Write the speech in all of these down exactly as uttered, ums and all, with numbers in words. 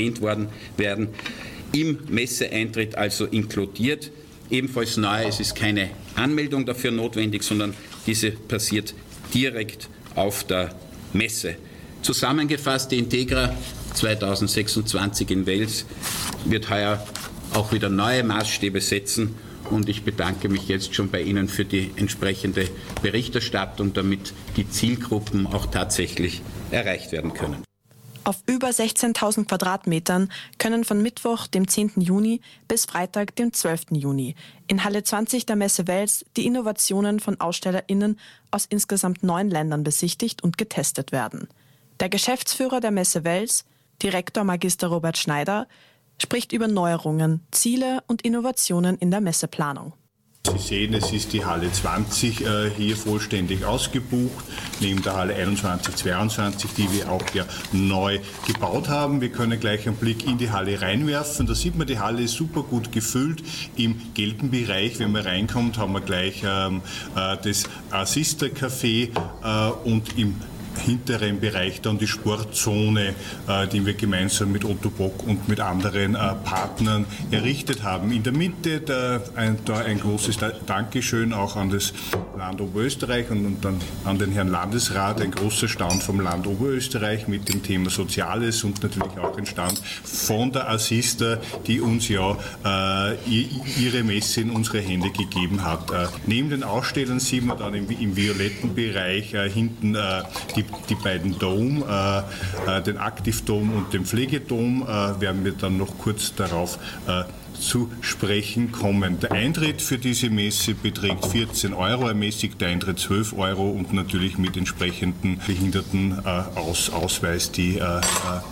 worden werden, im Messeeintritt also inkludiert. Ebenfalls neu, es ist keine Anmeldung dafür notwendig, sondern diese passiert direkt auf der Messe. Zusammengefasst, die Integra zweitausendsechsundzwanzig in Wels wird heuer auch wieder neue Maßstäbe setzen und ich bedanke mich jetzt schon bei Ihnen für die entsprechende Berichterstattung, damit die Zielgruppen auch tatsächlich erreicht werden können. Auf über sechzehntausend Quadratmetern können von Mittwoch, dem zehnten Juni, bis Freitag, dem zwölften Juni, in Halle zwanzig der Messe Wels die Innovationen von AusstellerInnen aus insgesamt neun Ländern besichtigt und getestet werden. Der Geschäftsführer der Messe Wels, Direktor Magister Robert Schneider, spricht über Neuerungen, Ziele und Innovationen in der Messeplanung. Sie sehen, es ist die Halle zwanzig äh, hier vollständig ausgebucht, neben der Halle einundzwanzig, zweiundzwanzig, die wir auch ja neu gebaut haben. Wir können gleich einen Blick in die Halle reinwerfen. Da sieht man, die Halle ist super gut gefüllt. Im gelben Bereich, wenn man reinkommt, haben wir gleich ähm, äh, das Assista Café äh, und im hinteren Bereich dann die Sportzone, äh, die wir gemeinsam mit Otto Bock und mit anderen äh, Partnern errichtet haben. In der Mitte da ein, da ein großes Dankeschön auch an das Land Oberösterreich und, und dann an den Herrn Landesrat, ein großer Stand vom Land Oberösterreich mit dem Thema Soziales und natürlich auch ein Stand von der Assista, die uns ja äh, ihre Messe in unsere Hände gegeben hat. Äh, neben den Ausstellern sieht man dann im, im violetten Bereich äh, hinten äh, die Die beiden Dome, äh, den Aktivdom und den Pflegedom, äh, werden wir dann noch kurz darauf äh, zu sprechen kommen. Der Eintritt für diese Messe beträgt vierzehn Euro, ermäßigter Eintritt zwölf Euro und natürlich mit entsprechendem Behindertenausweis die äh,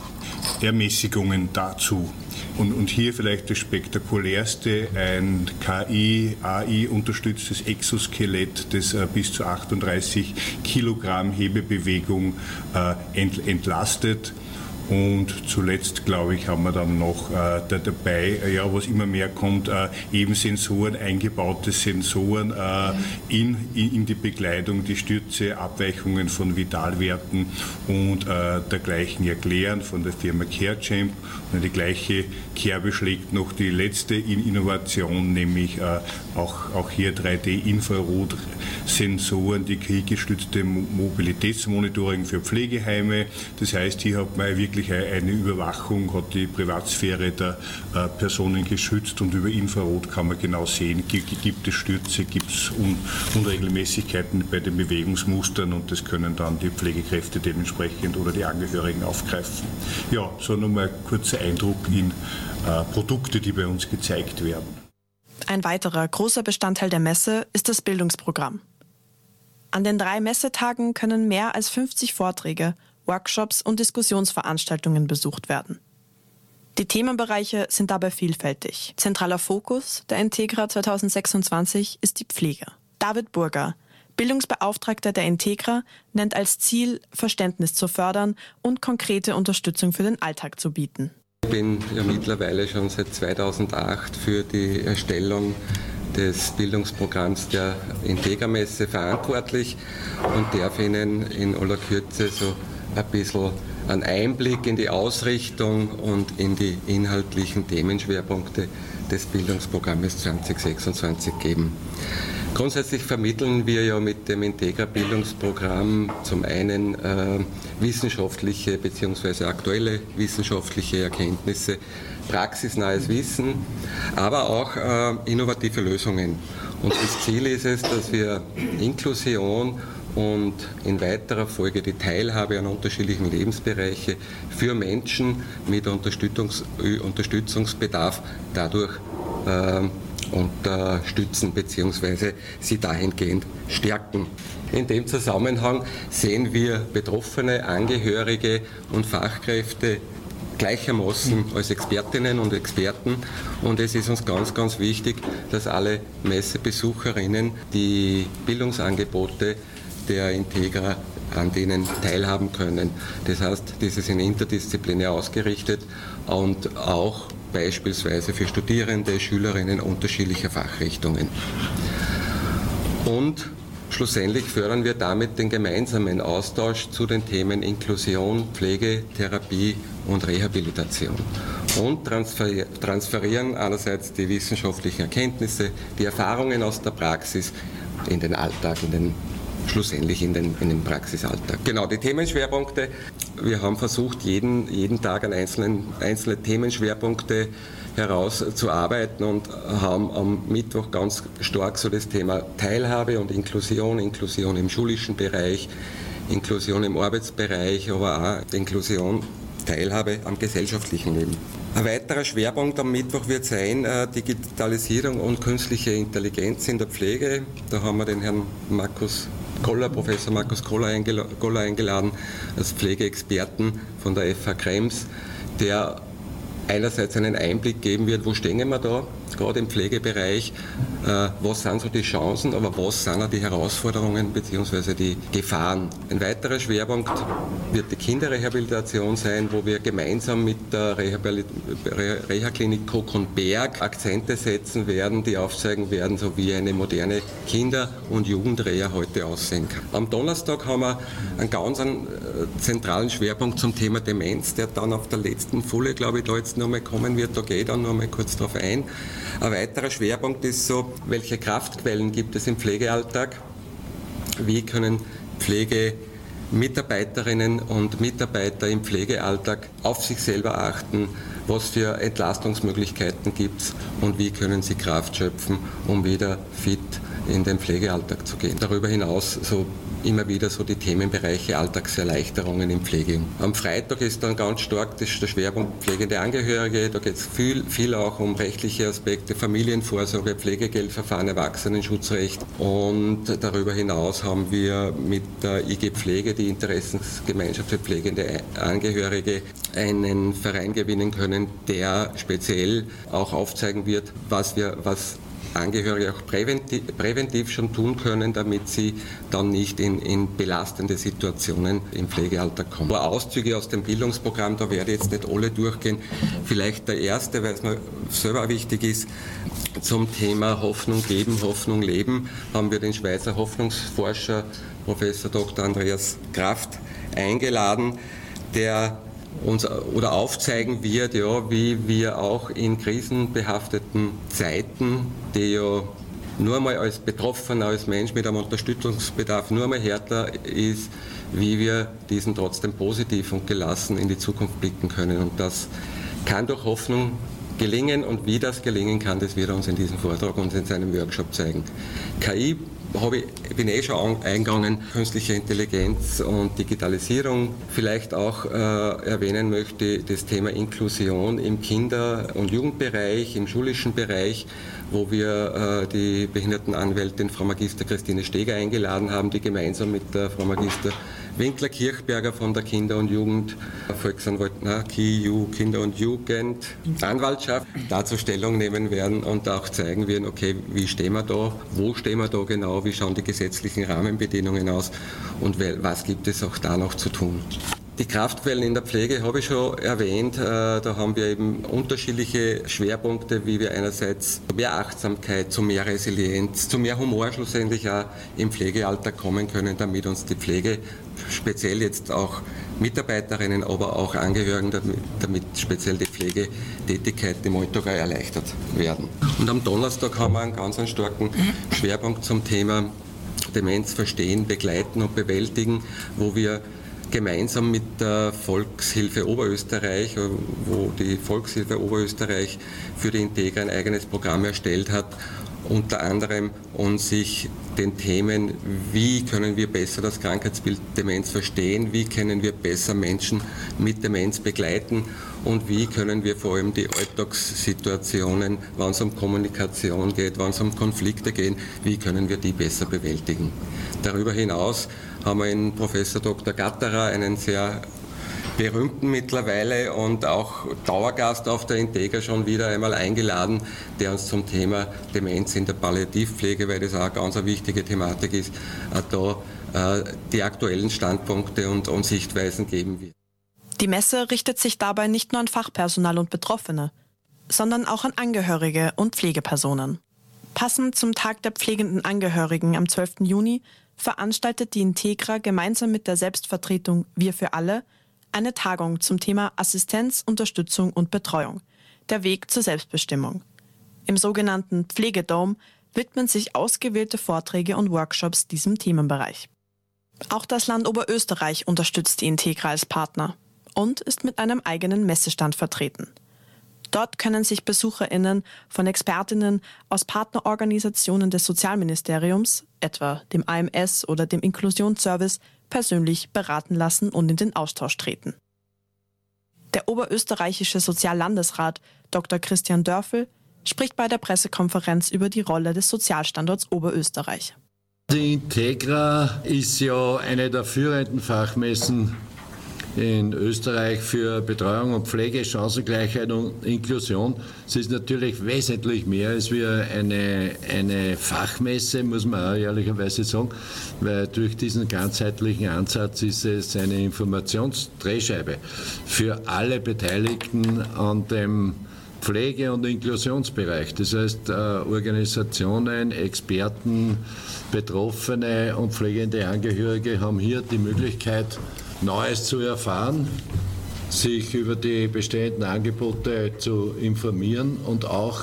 Ermäßigungen dazu. Und, und hier vielleicht das spektakulärste, ein K I-A I-unterstütztes Exoskelett, das äh, bis zu achtunddreißig Kilogramm Hebebewegung äh, ent, entlastet. Und zuletzt, glaube ich, haben wir dann noch äh, da dabei, äh, ja, was immer mehr kommt, äh, eben Sensoren, eingebaute Sensoren äh, in, in, in die Begleitung, die Stürze, Abweichungen von Vitalwerten und äh, dergleichen erklären von der Firma CareChamp. Und die gleiche Kerbe schlägt noch die letzte Innovation, nämlich äh, auch, auch hier drei D-Infrarot-Sensoren, die K I-gestützte Mobilitätsmonitoring für Pflegeheime. Das heißt, hier hat man wirklich eine Überwachung, hat die Privatsphäre der äh, Personen geschützt und über Infrarot kann man genau sehen, gibt, gibt es Stürze, gibt es Un Unregelmäßigkeiten bei den Bewegungsmustern und das können dann die Pflegekräfte dementsprechend oder die Angehörigen aufgreifen. Ja, so nochmal ein kurzer Eindruck in äh, Produkte, die bei uns gezeigt werden. Ein weiterer großer Bestandteil der Messe ist das Bildungsprogramm. An den drei Messetagen können mehr als fünfzig Vorträge, Workshops und Diskussionsveranstaltungen besucht werden. Die Themenbereiche sind dabei vielfältig. Zentraler Fokus der Integra zweitausendsechsundzwanzig ist die Pflege. David Burger, Bildungsbeauftragter der Integra, nennt als Ziel, Verständnis zu fördern und konkrete Unterstützung für den Alltag zu bieten. Ich bin ja mittlerweile schon seit zweitausendacht für die Erstellung des Bildungsprogramms der Integra-Messe verantwortlich und darf Ihnen in aller Kürze so ein bisschen einen Einblick in die Ausrichtung und in die inhaltlichen Themenschwerpunkte des Bildungsprogrammes zweitausendsechsundzwanzig geben. Grundsätzlich vermitteln wir ja mit dem Integra-Bildungsprogramm zum einen äh, wissenschaftliche bzw. aktuelle wissenschaftliche Erkenntnisse, praxisnahes Wissen, aber auch äh, innovative Lösungen. Und das Ziel ist es, dass wir Inklusion und in weiterer Folge die Teilhabe an unterschiedlichen Lebensbereichen für Menschen mit Unterstützungs Unterstützungsbedarf dadurch äh, unterstützen bzw. sie dahingehend stärken. In dem Zusammenhang sehen wir Betroffene, Angehörige und Fachkräfte gleichermaßen als Expertinnen und Experten und es ist uns ganz, ganz wichtig, dass alle Messebesucherinnen die Bildungsangebote der Integra an denen teilhaben können. Das heißt, dieses sind interdisziplinär ausgerichtet und auch beispielsweise für Studierende, Schülerinnen unterschiedlicher Fachrichtungen. Und Schlussendlich fördern wir damit den gemeinsamen Austausch zu den Themen Inklusion, Pflege, Therapie und Rehabilitation und transferieren einerseits die wissenschaftlichen Erkenntnisse, die Erfahrungen aus der Praxis in den Alltag, in den schlussendlich in den, in den Praxisalltag. Genau, die Themenschwerpunkte. Wir haben versucht, jeden, jeden Tag an einzelnen, einzelne Themenschwerpunkte herauszuarbeiten und haben am Mittwoch ganz stark so das Thema Teilhabe und Inklusion, Inklusion im schulischen Bereich, Inklusion im Arbeitsbereich, aber auch Inklusion, Teilhabe am gesellschaftlichen Leben. Ein weiterer Schwerpunkt am Mittwoch wird sein äh, Digitalisierung und künstliche Intelligenz in der Pflege. Da haben wir den Herrn Markus Koller, Professor Markus Koller eingeladen als Pflegeexperten von der F H Krems, der einerseits einen Einblick geben wird, wo stehen wir da, gerade im Pflegebereich, äh, was sind so die Chancen, aber was sind auch die Herausforderungen bzw. die Gefahren. Ein weiterer Schwerpunkt wird die Kinderrehabilitation sein, wo wir gemeinsam mit der Reha-Klinik Koch-und-Berg Akzente setzen werden, die aufzeigen werden, so wie eine moderne Kinder- und Jugendreha heute aussehen kann. Am Donnerstag haben wir einen ganz einen, äh, zentralen Schwerpunkt zum Thema Demenz, der dann auf der letzten Folie, glaube ich, da jetzt noch mal kommen wird. Da gehe ich dann noch mal kurz drauf ein. Ein weiterer Schwerpunkt ist so, welche Kraftquellen gibt es im Pflegealltag? Wie können Pflegemitarbeiterinnen und Mitarbeiter im Pflegealltag auf sich selber achten? Was für Entlastungsmöglichkeiten gibt es und wie können sie Kraft schöpfen, um wieder fit in den Pflegealltag zu gehen? Darüber hinaus so immer wieder so die Themenbereiche Alltagserleichterungen in Pflege. Am Freitag ist dann ganz stark der Schwerpunkt pflegende Angehörige. Da geht es viel, viel auch um rechtliche Aspekte, Familienvorsorge, Pflegegeldverfahren, Erwachsenenschutzrecht. Und darüber hinaus haben wir mit der I G Pflege, die Interessensgemeinschaft für pflegende Angehörige, einen Verein gewinnen können, der speziell auch aufzeigen wird, was wir, was Angehörige auch präventiv, präventiv schon tun können, damit sie dann nicht in, in belastende Situationen im Pflegealltag kommen. Nur Auszüge aus dem Bildungsprogramm, da werde ich jetzt nicht alle durchgehen. Vielleicht der erste, weil es mir selber wichtig ist, zum Thema Hoffnung geben, Hoffnung leben, haben wir den Schweizer Hoffnungsforscher Professor Doktor Andreas Kraft eingeladen, der uns oder aufzeigen wird, ja, wie wir auch in krisenbehafteten Zeiten, die ja nur einmal als Betroffener, als Mensch mit einem Unterstützungsbedarf nur einmal härter ist, wie wir diesen trotzdem positiv und gelassen in die Zukunft blicken können. Und das kann durch Hoffnung gelingen, und wie das gelingen kann, das wird er uns in diesem Vortrag und in seinem Workshop zeigen. K I habe ich, bin eh schon eingegangen, künstliche Intelligenz und Digitalisierung. Vielleicht auch äh, erwähnen möchte das Thema Inklusion im Kinder- und Jugendbereich, im schulischen Bereich, wo wir äh, die Behindertenanwältin Frau Magister Christine Steger eingeladen haben, die gemeinsam mit der Frau Magister Winkler-Kirchberger von der Kinder- und Jugend Volksanwalt, na, K I U, Kinder- und Jugendanwaltschaft dazu Stellung nehmen werden und auch zeigen werden, okay, wie stehen wir da, wo stehen wir da genau, wie schauen die gesetzlichen Rahmenbedingungen aus und was gibt es auch da noch zu tun. Die Kraftquellen in der Pflege habe ich schon erwähnt. Da haben wir eben unterschiedliche Schwerpunkte, wie wir einerseits zu mehr Achtsamkeit, zu mehr Resilienz, zu mehr Humor schlussendlich auch im Pflegealltag kommen können, damit uns die Pflege, speziell jetzt auch Mitarbeiterinnen, aber auch Angehörigen, damit, damit speziell die Pflegetätigkeit im Alltag erleichtert werden. Und am Donnerstag haben wir einen ganz einen starken Schwerpunkt zum Thema Demenz verstehen, begleiten und bewältigen, wo wir gemeinsam mit der Volkshilfe Oberösterreich, wo die Volkshilfe Oberösterreich für die Integra ein eigenes Programm erstellt hat, unter anderem und sich den Themen, wie können wir besser das Krankheitsbild Demenz verstehen, wie können wir besser Menschen mit Demenz begleiten und wie können wir vor allem die Alltagssituationen, wenn es um Kommunikation geht, wenn es um Konflikte geht, wie können wir die besser bewältigen. Darüber hinaus haben wir in Professor Doktor Gatterer einen sehr berühmten mittlerweile und auch Dauergast auf der Integra schon wieder einmal eingeladen, der uns zum Thema Demenz in der Palliativpflege, weil das auch eine ganz wichtige Thematik ist, da äh, die aktuellen Standpunkte und, und Sichtweisen geben wird. Die Messe richtet sich dabei nicht nur an Fachpersonal und Betroffene, sondern auch an Angehörige und Pflegepersonen. Passend zum Tag der pflegenden Angehörigen am zwölften Juni veranstaltet die Integra gemeinsam mit der Selbstvertretung Wir für alle eine Tagung zum Thema Assistenz, Unterstützung und Betreuung, der Weg zur Selbstbestimmung. Im sogenannten Pflegedome widmen sich ausgewählte Vorträge und Workshops diesem Themenbereich. Auch das Land Oberösterreich unterstützt die Integra als Partner und ist mit einem eigenen Messestand vertreten. Dort können sich BesucherInnen von ExpertInnen aus Partnerorganisationen des Sozialministeriums, etwa dem A M S oder dem Inklusionsservice, persönlich beraten lassen und in den Austausch treten. Der oberösterreichische Soziallandesrat Doktor Christian Dörfel spricht bei der Pressekonferenz über die Rolle des Sozialstandorts Oberösterreich. Die Integra ist ja eine der führenden Fachmessen in Österreich für Betreuung und Pflege, Chancengleichheit und Inklusion. Es ist natürlich wesentlich mehr als wie eine, eine Fachmesse, muss man auch ehrlicherweise sagen, weil durch diesen ganzheitlichen Ansatz ist es eine Informationsdrehscheibe für alle Beteiligten an dem Pflege- und Inklusionsbereich. Das heißt, Organisationen, Experten, Betroffene und pflegende Angehörige haben hier die Möglichkeit, Neues zu erfahren, sich über die bestehenden Angebote zu informieren und auch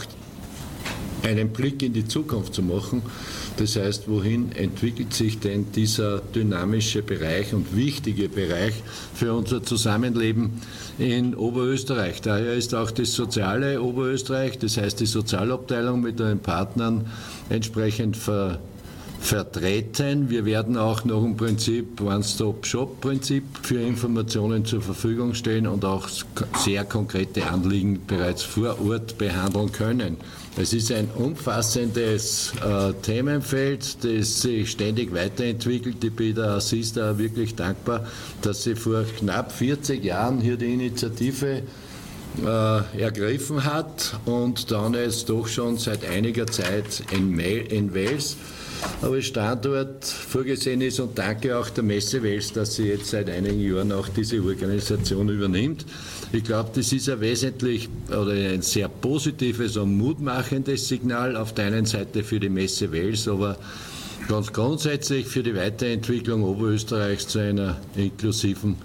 einen Blick in die Zukunft zu machen. Das heißt, wohin entwickelt sich denn dieser dynamische Bereich und wichtige Bereich für unser Zusammenleben in Oberösterreich? Daher ist auch das soziale Oberösterreich, das heißt die Sozialabteilung mit den Partnern entsprechend ver vertreten. Wir werden auch noch im Prinzip One-Stop-Shop-Prinzip für Informationen zur Verfügung stellen und auch sehr konkrete Anliegen bereits vor Ort behandeln können. Es ist ein umfassendes äh, Themenfeld, das sich ständig weiterentwickelt. Ich bin der Assista wirklich dankbar, dass sie vor knapp vierzig Jahren hier die Initiative äh, ergriffen hat und dann jetzt doch schon seit einiger Zeit in, in Wels aber Standort vorgesehen ist, und danke auch der Messe Wels, dass sie jetzt seit einigen Jahren auch diese Organisation übernimmt. Ich glaube, das ist ein wesentlich oder ein sehr positives und mutmachendes Signal auf der einen Seite für die Messe Wels, aber ganz grundsätzlich für die Weiterentwicklung Oberösterreichs zu einer inklusiven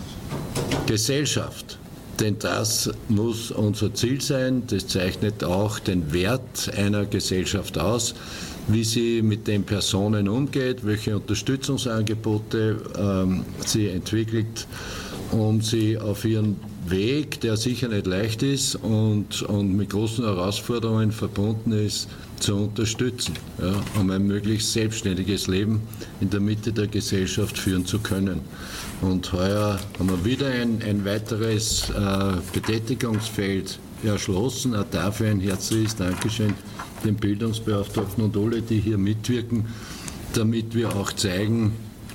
Gesellschaft. Denn das muss unser Ziel sein, das zeichnet auch den Wert einer Gesellschaft aus, wie sie mit den Personen umgeht, welche Unterstützungsangebote ähm, sie entwickelt, um sie auf ihren Weg, der sicher nicht leicht ist und, und mit großen Herausforderungen verbunden ist, zu unterstützen, ja, um ein möglichst selbstständiges Leben in der Mitte der Gesellschaft führen zu können. Und heuer haben wir wieder ein, ein weiteres äh, Betätigungsfeld erschlossen. Auch dafür ein herzliches Dankeschön den Bildungsbeauftragten und alle, die hier mitwirken, damit wir auch zeigen,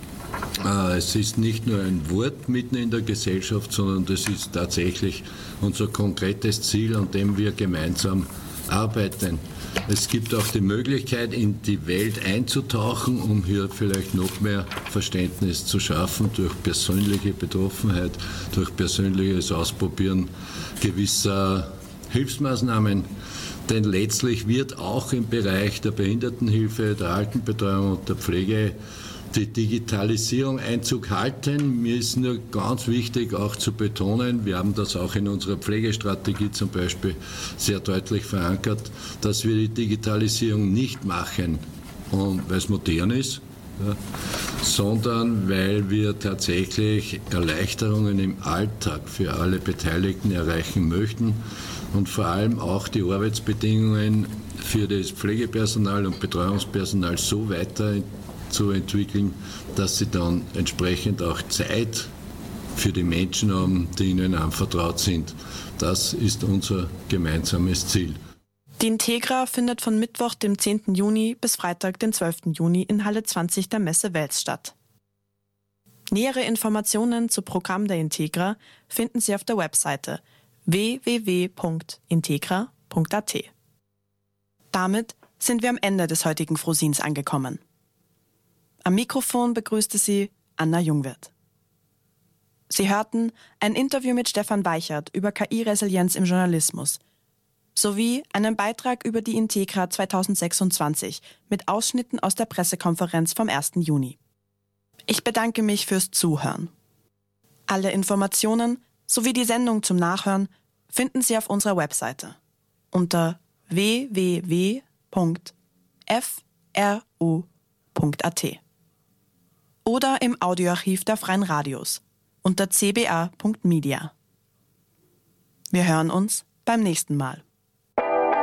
äh, es ist nicht nur ein Wort mitten in der Gesellschaft, sondern das ist tatsächlich unser konkretes Ziel, an dem wir gemeinsam arbeiten. Es gibt auch die Möglichkeit, in die Welt einzutauchen, um hier vielleicht noch mehr Verständnis zu schaffen durch persönliche Betroffenheit, durch persönliches Ausprobieren gewisser Hilfsmaßnahmen. Denn letztlich wird auch im Bereich der Behindertenhilfe, der Altenbetreuung und der Pflege die Digitalisierung Einzug halten. Mir ist nur ganz wichtig auch zu betonen, wir haben das auch in unserer Pflegestrategie zum Beispiel sehr deutlich verankert, dass wir die Digitalisierung nicht machen, weil es modern ist, ja, sondern weil wir tatsächlich Erleichterungen im Alltag für alle Beteiligten erreichen möchten und vor allem auch die Arbeitsbedingungen für das Pflegepersonal und Betreuungspersonal so weiter zu entwickeln, dass sie dann entsprechend auch Zeit für die Menschen haben, die ihnen anvertraut sind. Das ist unser gemeinsames Ziel. Die Integra findet von Mittwoch, dem zehnten Juni bis Freitag, den zwölften Juni in Halle zwanzig der Messe Wels statt. Nähere Informationen zum Programm der Integra finden Sie auf der Webseite w w w punkt integra punkt a t. Damit sind wir am Ende des heutigen Frosins angekommen. Am Mikrofon begrüßte Sie Anna Jungwirth. Sie hörten ein Interview mit Stefan Weichert über K I-Resilienz im Journalismus. sowie einen Beitrag über die Integra zweitausendsechsundzwanzig mit Ausschnitten aus der Pressekonferenz vom ersten Juni. Ich bedanke mich fürs Zuhören. Alle Informationen sowie die Sendung zum Nachhören finden Sie auf unserer Webseite unter w w w punkt f r u punkt a t oder im Audioarchiv der Freien Radios unter c b a punkt media. Wir hören uns beim nächsten Mal.